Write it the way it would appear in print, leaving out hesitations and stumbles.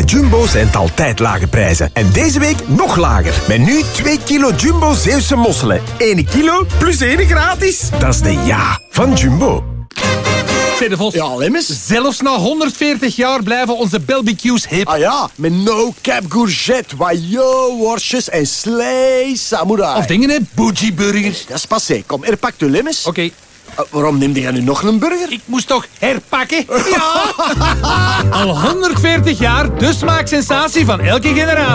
Bij Jumbo zijn het altijd lage prijzen. En deze week nog lager. Met nu 2 kilo Jumbo Zeeuwse mosselen. 1 kilo plus 1 gratis. Dat is de ja van Jumbo. De Vos. Ja, Lemmens. Zelfs na 140 jaar blijven onze barbecues hip. Ah ja, met no-cap courgette, wajo, worstjes en slee samurai. Of dingen, hè? Bougie burgers. Dat is passé. Kom, er pakt u Lemmens. Oké. Waarom neemde jij nu nog een burger? Ik moest toch herpakken? Ja! Al 140 jaar de smaaksensatie van elke generatie.